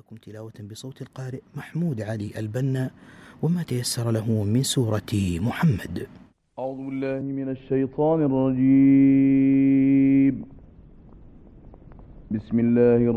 لكم تلاوة بصوت القارئ محمود علي البنا وما تيسر له من سورة محمد. أعوذ بالله من الشيطان الرجيم. بسم الله